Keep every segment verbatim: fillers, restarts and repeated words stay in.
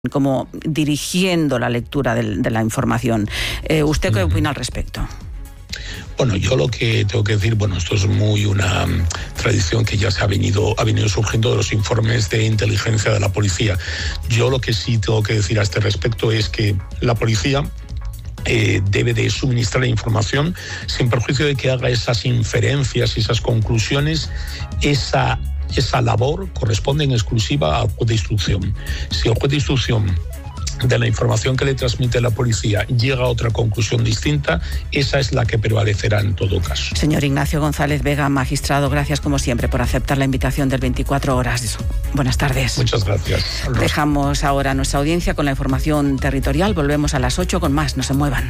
como dirigiendo la lectura de, de la información. Eh, ¿Usted qué opina al respecto? Bueno, yo lo que tengo que decir, bueno, esto es muy una um, tradición que ya se ha venido, ha venido surgiendo de los informes de inteligencia de la policía. Yo lo que sí tengo que decir a este respecto es que la policía Eh, debe de suministrar información sin perjuicio de que haga esas inferencias y esas conclusiones. Esa, esa labor corresponde en exclusiva al juez de instrucción. Si el juez de instrucción de la información que le transmite la policía llega a otra conclusión distinta, esa es la que prevalecerá en todo caso. Señor Ignacio González Vega, magistrado, gracias como siempre por aceptar la invitación del veinticuatro horas. Buenas tardes. Muchas gracias. Dejamos ahora nuestra audiencia con la información territorial. Volvemos a las ocho con más. No se muevan.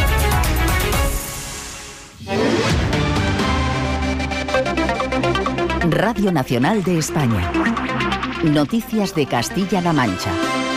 Radio Nacional de España. Noticias de Castilla-La Mancha.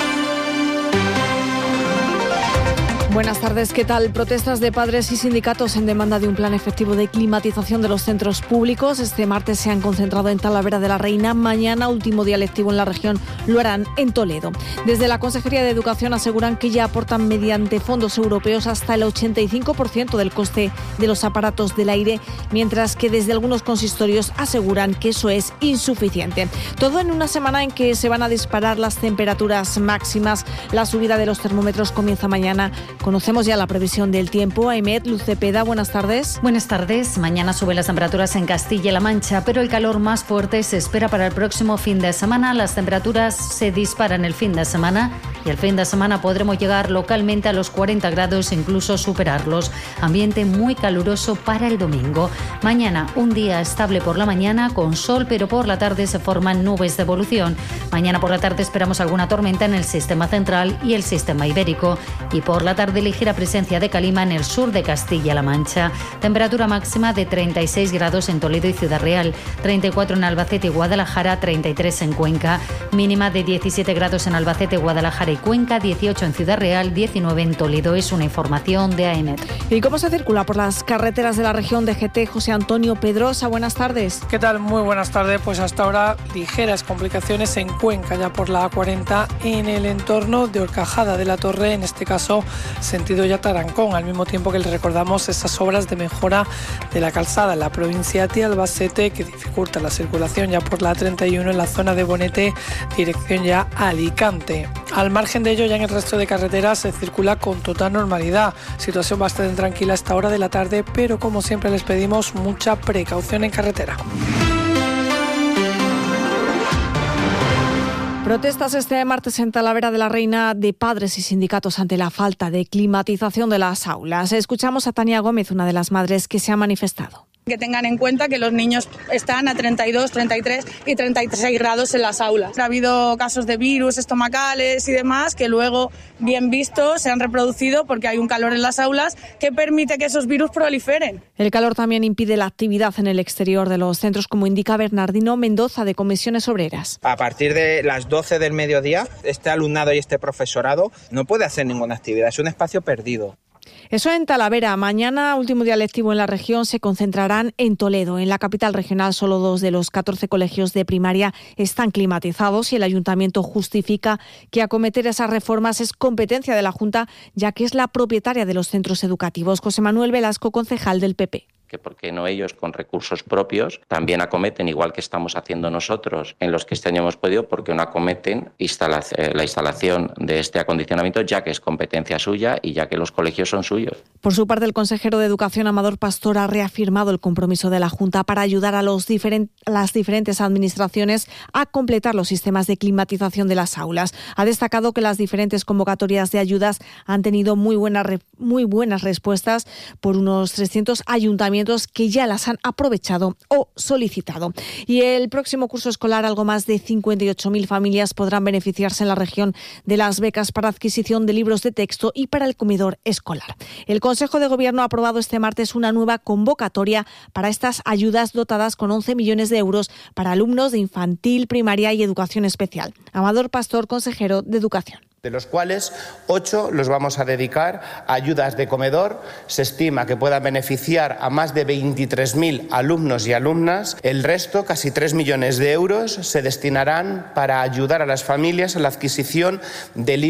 Buenas tardes, ¿qué tal? Protestas de padres y sindicatos en demanda de un plan efectivo de climatización de los centros públicos. Este martes se han concentrado en Talavera de la Reina. Mañana, último día lectivo en la región, lo harán en Toledo. Desde la Consejería de Educación aseguran que ya aportan mediante fondos europeos hasta el ochenta y cinco por ciento del coste de los aparatos del aire, mientras que desde algunos consistorios aseguran que eso es insuficiente. Todo en una semana en que se van a disparar las temperaturas máximas. La subida de los termómetros comienza mañana. Conocemos ya la previsión del tiempo. Aimet, Luz Cepeda, buenas tardes. Buenas tardes. Mañana suben las temperaturas en Castilla-La Mancha, pero el calor más fuerte se espera para el próximo fin de semana. Las temperaturas se disparan el fin de semana y el fin de semana podremos llegar localmente a los cuarenta grados e incluso superarlos. Ambiente muy caluroso para el domingo. Mañana un día estable por la mañana con sol, pero por la tarde se forman nubes de evolución. Mañana por la tarde esperamos alguna tormenta en el sistema central y el sistema ibérico. Y por la tarde de ligera presencia de calima en el sur de Castilla-La Mancha. Temperatura máxima de treinta y seis grados en Toledo y Ciudad Real, treinta y cuatro en Albacete y Guadalajara, treinta y tres en Cuenca, mínima de diecisiete grados en Albacete, Guadalajara y Cuenca, dieciocho en Ciudad Real, diecinueve en Toledo. Es una información de A E M E T. ¿Y cómo se circula por las carreteras de la región de G T? José Antonio Pedrosa, buenas tardes. ¿Qué tal? Muy buenas tardes. Pues hasta ahora ligeras complicaciones en Cuenca, ya por la A cuarenta en el entorno de Horcajada de la Torre, en este caso sentido ya Tarancón, al mismo tiempo que les recordamos esas obras de mejora de la calzada en la provincia de Albacete que dificulta la circulación ya por la A treinta y uno en la zona de Bonete, dirección ya a Alicante. Al margen de ello, ya en el resto de carreteras se circula con total normalidad, situación bastante tranquila a esta hora de la tarde, pero como siempre les pedimos mucha precaución en carretera. Protestas este martes en Talavera de la Reina de padres y sindicatos ante la falta de climatización de las aulas. Escuchamos a Tania Gómez, una de las madres que se ha manifestado. Que tengan en cuenta que los niños están a treinta y dos, treinta y tres y treinta y seis grados en las aulas. Ha habido casos de virus estomacales y demás que luego, bien vistos, se han reproducido porque hay un calor en las aulas que permite que esos virus proliferen. El calor también impide la actividad en el exterior de los centros, como indica Bernardino Mendoza, de Comisiones Obreras. A partir de las doce del mediodía, este alumnado y este profesorado no puede hacer ninguna actividad, es un espacio perdido. Eso en Talavera. Mañana, último día lectivo en la región, se concentrarán en Toledo. En la capital regional, solo dos de los catorce colegios de primaria están climatizados y el ayuntamiento justifica que acometer esas reformas es competencia de la Junta, ya que es la propietaria de los centros educativos. José Manuel Velasco, concejal del P P. Que por qué no ellos con recursos propios también acometen, igual que estamos haciendo nosotros en los que este año hemos podido, porque no acometen instala- eh, la instalación de este acondicionamiento, ya que es competencia suya y ya que los colegios son suyos. Por su parte, el consejero de Educación, Amador Pastor, ha reafirmado el compromiso de la Junta para ayudar a los diferent- las diferentes administraciones a completar los sistemas de climatización de las aulas. Ha destacado que las diferentes convocatorias de ayudas han tenido muy buenas, re- muy buenas respuestas por unos trescientos ayuntamientos que ya las han aprovechado o solicitado. Y el próximo curso escolar, algo más de cincuenta y ocho mil familias podrán beneficiarse en la región de las becas para adquisición de libros de texto y para el comedor escolar. El Consejo de Gobierno ha aprobado este martes una nueva convocatoria para estas ayudas dotadas con once millones de euros para alumnos de infantil, primaria y educación especial. Amador Pastor, consejero de Educación. de los cuales ocho los vamos a dedicar a ayudas de comedor. Se estima que puedan beneficiar a más de veintitrés mil alumnos y alumnas. El resto, casi tres millones de euros, se destinarán para ayudar a las familias a la adquisición de libros